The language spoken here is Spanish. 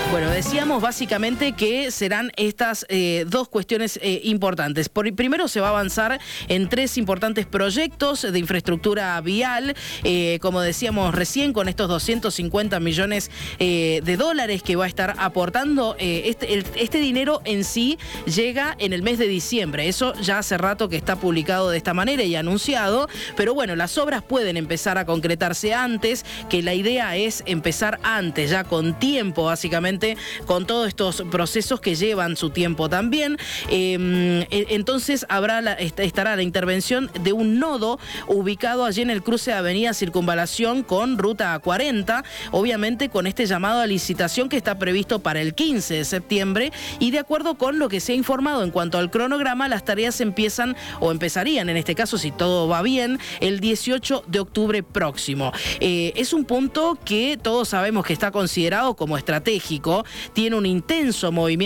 Bueno, decíamos básicamente que serán estas dos cuestiones importantes. Primero se va a avanzar en 3 importantes proyectos de infraestructura vial, como decíamos recién, con estos 250 millones de dólares que va a estar aportando. Este dinero en sí llega en el mes de diciembre. Eso ya hace rato que está publicado de esta manera y anunciado, pero bueno, las obras pueden empezar a concretarse antes, que la idea es empezar antes, ya con tiempo, básicamente, con todos estos procesos que llevan su tiempo también. Entonces estará la intervención de un nodo ubicado allí en el cruce de Avenida Circunvalación con Ruta 40, obviamente con este llamado a licitación que está previsto para el 15 de septiembre, y de acuerdo con lo que se ha informado en cuanto al cronograma, las tareas empezarían, en este caso, si todo va bien, el 18 de octubre próximo. Es un punto que todos sabemos que está considerado como estratégico, tiene un intenso movimiento